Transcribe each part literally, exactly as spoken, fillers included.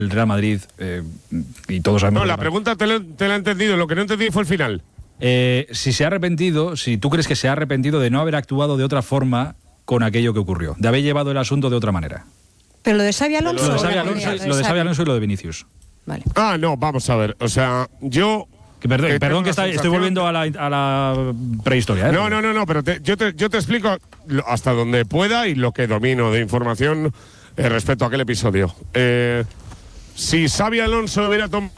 el Real Madrid, eh, y todos sabemos... No, la pregunta te, lo, te la he entendido, lo que no entendí fue el final. Eh, si se ha arrepentido, si tú crees que se ha arrepentido de no haber actuado de otra forma con aquello que ocurrió, de haber llevado el asunto de otra manera. Pero lo de Xabi Alonso... Lo de Xabi Alonso, lo de Xabi Alonso y lo de Vinicius. Vale. Ah, no, vamos a ver, o sea, yo... Que perdón, que perdón que está, estoy volviendo a la, a la prehistoria. ¿eh? No, no, no, no, pero te, yo, te, yo te explico hasta donde pueda y lo que domino de información eh, respecto a aquel episodio. Eh, si Xabi Alonso hubiera tomado...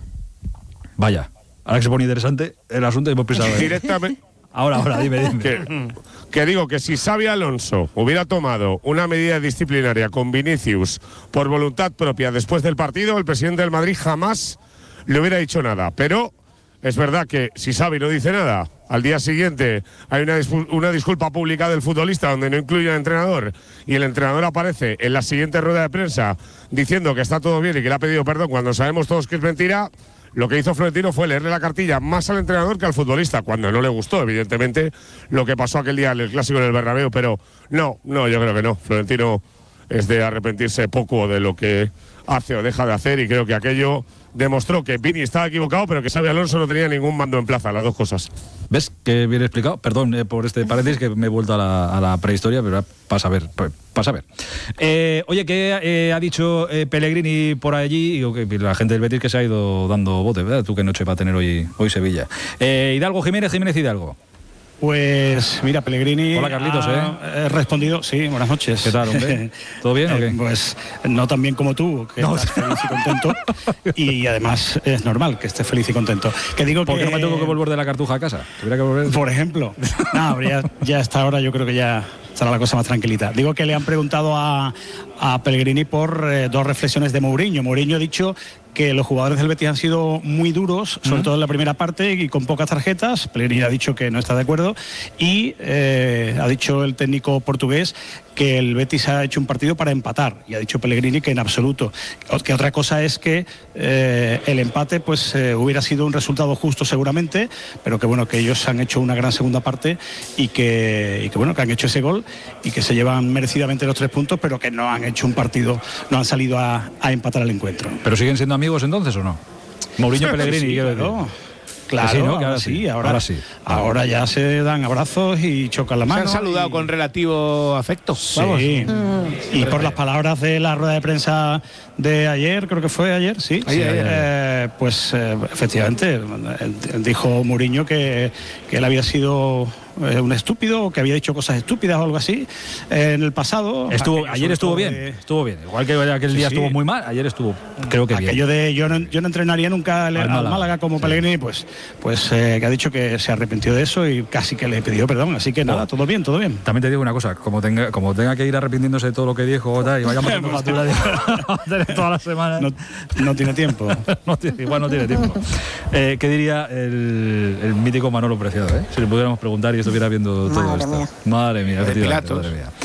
Vaya, ahora que se pone interesante el asunto hemos pensado... Directamente... Ahora, ahora, dime, dime. Que, que digo que si Xabi Alonso hubiera tomado una medida disciplinaria con Vinicius por voluntad propia después del partido, el presidente del Madrid jamás le hubiera dicho nada. Pero es verdad que si Xabi no dice nada, al día siguiente hay una, una disculpa pública del futbolista donde no incluye al entrenador y el entrenador aparece en la siguiente rueda de prensa diciendo que está todo bien y que le ha pedido perdón cuando sabemos todos que es mentira. Lo que hizo Florentino fue leerle la cartilla más al entrenador que al futbolista, cuando no le gustó, evidentemente, lo que pasó aquel día en el Clásico en el Bernabéu, pero no, no, yo creo que no. Florentino es de arrepentirse poco de lo que hace o deja de hacer y creo que aquello demostró que Vini estaba equivocado, pero que Xabi Alonso no tenía ningún mando en plaza, las dos cosas. ¿Ves? Que bien explicado. Perdón eh, por este paréntesis que me he vuelto a la, a la prehistoria, pero pasa a ver. Pasa a ver. Eh, oye, ¿qué eh, ha dicho eh, Pellegrini por allí? Y okay, la gente del Betis que se ha ido dando bote, ¿verdad? Tú qué noche va a tener hoy, hoy Sevilla. Eh, Hidalgo Jiménez, Jiménez Hidalgo. Pues mira, Pellegrini Hola, Carlitos, ha ¿eh? respondido, sí, buenas noches. ¿Qué tal, hombre? ¿Todo bien o qué? Eh, pues no tan bien como tú, que no. Estás feliz y contento. Y además es normal que estés feliz y contento. Que digo ¿Por qué que, no me tengo que volver de la Cartuja a casa? ¿Tuviera que volver? Por ejemplo. No, ya, ya a esta hora yo creo que ya estará la cosa más tranquilita. Digo que le han preguntado a, a Pellegrini por eh, dos reflexiones de Mourinho. Mourinho ha dicho que los jugadores del Betis han sido muy duros, sobre uh-huh. todo en la primera parte y con pocas tarjetas. Pellegrini ha dicho que no está de acuerdo y eh, ha dicho el técnico portugués que el Betis ha hecho un partido para empatar y ha dicho Pellegrini que en absoluto. Que otra cosa es que eh, el empate pues eh, hubiera sido un resultado justo seguramente, pero que bueno, que ellos han hecho una gran segunda parte y que, y que bueno, que han hecho ese gol y que se llevan merecidamente los tres puntos, pero que no han hecho un partido, no han salido a, a empatar el encuentro. ¿Pero siguen siendo amigos entonces o no? Mourinho Pellegrini, sí, quiero claro. decir. Claro, sí, ¿no? Que ahora, sí, ahora, ahora sí. Ahora ya se dan abrazos y chocan la mano. Se han saludado y... con relativo afecto. Sí. Vamos. Mm. Y por las palabras de la rueda de prensa de ayer, creo que fue ayer, sí. Ayer, sí ayer. Eh, pues eh, efectivamente, dijo Mourinho que, que él había sido eh, un estúpido, que había dicho cosas estúpidas o algo así eh, en el pasado. Estuvo, aquello, ayer estuvo bien, de... estuvo bien. Igual que aquel sí, día sí. estuvo muy mal, ayer estuvo, creo que aquello bien. de yo no, yo no entrenaría nunca al, al Málaga. Málaga como sí. Pellegrini, pues, pues eh, que ha dicho que se arrepintió de eso y casi que le pidió perdón. Así que nada, todo bien, todo bien. También te digo una cosa, como tenga, como tenga que ir arrepintiéndose de todo lo que dijo tal, y vaya matando factura de todas las semanas. No, no tiene tiempo. no tiene, igual no tiene tiempo. Eh, ¿Qué diría el, el mítico Manolo Preciado? Eh? Si le pudiéramos preguntar y estuviera viendo todo madre esto. Mía. Madre mía, efectivamente, madre mía.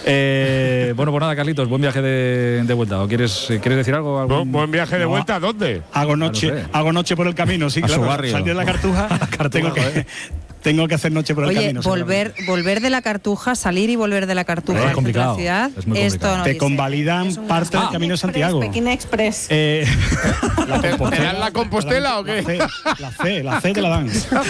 Eh, bueno, pues nada, Carlitos, buen viaje de, de vuelta. ¿O quieres, quieres decir algo? ¿Algún... ¿Buen viaje de vuelta? No, ¿Dónde? Hago noche, no sé. hago noche por el camino, sí, a claro. Su barrio. Salí de la Cartuja, Cartuja tengo que... Tengo que hacer noche por el Oye, camino. volver, volver de la Cartuja, salir y volver de la Cartuja es complicado, a la ciudad, es muy esto no te dice. convalidan parte del camino de Santiago. Pekín Express. Eh, la ¿Te, ¿Te dan la Compostela o qué? La C, la C te la dan.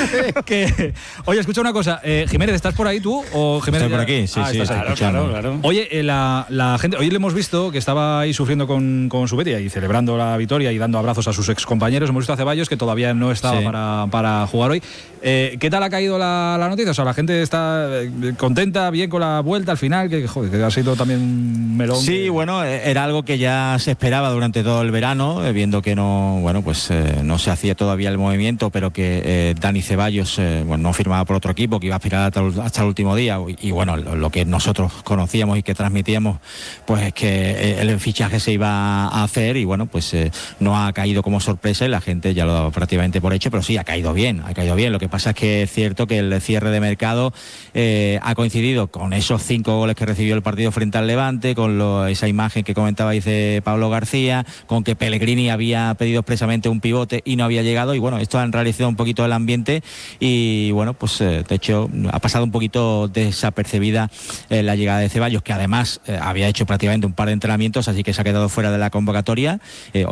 que, oye, escucha una cosa, eh, Jiménez, ¿estás por ahí tú? O Jiménez Estoy por aquí, sí, ah, sí, claro, claro, claro. Oye, eh, la, la gente, hoy le hemos visto que estaba ahí sufriendo con, con su Betis y celebrando la victoria y dando abrazos a sus excompañeros. Hemos visto a Ceballos, que todavía no estaba sí. para, para jugar hoy. Eh, ¿Qué tal ha caído la, la noticia? O sea, la gente está contenta, bien con la vuelta al final, que, joder, que ha sido también un melón. Sí, que... bueno, era algo que ya se esperaba durante todo el verano, eh, viendo que no, bueno, pues eh, no se hacía todavía el movimiento, pero que eh, Dani Ceballos, eh, bueno, no firmaba por otro equipo, que iba a aspirar hasta, hasta el último día, y, y bueno, lo, lo que nosotros conocíamos y que transmitíamos, pues es que el fichaje se iba a hacer y bueno, pues eh, no ha caído como sorpresa y la gente ya lo daba prácticamente por hecho, pero sí, ha caído bien, ha caído bien. Lo que pasa es que es cierto que el cierre de mercado eh, ha coincidido con esos cinco goles que recibió el partido frente al Levante, con lo, esa imagen que comentaba dice Pablo García, con que Pellegrini había pedido expresamente un pivote y no había llegado, y bueno, esto ha enrarecido un poquito el ambiente y bueno, pues eh, de hecho ha pasado un poquito desapercibida eh, la llegada de Ceballos, que además eh, había hecho prácticamente un par de entrenamientos, así que se ha quedado fuera de la convocatoria. Eh,